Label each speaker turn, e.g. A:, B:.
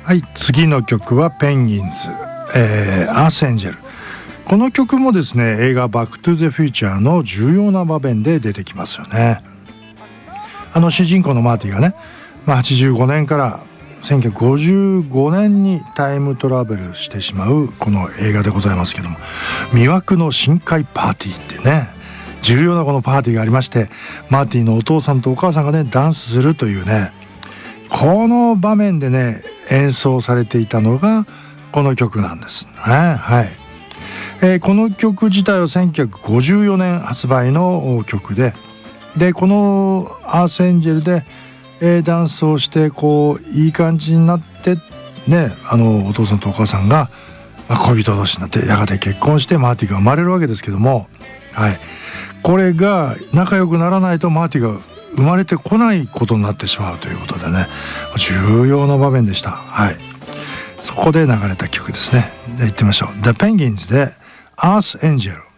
A: はい、次の曲はペンギンズ、アースエンジェル。この曲もですね、映画バックトゥザフューチャーの重要な場面で出てきますよね。主人公のマーティがね、85年から1955年にタイムトラベルしてしまうこの映画でございますけども、魅惑の深海パーティーってね、重要なこのパーティーがありまして、マーティのお父さんとお母さんがねダンスするというね、この場面でね演奏されていたのがこの曲なんですね。はい、この曲自体は1954年発売の曲で、このアースエンジェルで、ダンスをしてこういい感じになってね、お父さんとお母さんが、恋人同士になってやがて結婚してマーティが生まれるわけですけども、はい、これが仲良くならないとマーティが生まれてこないことになってしまうということでね、重要な場面でした。はい、そこで流れた曲ですね。で行ってみましょう。The Penguins で Earth Angel。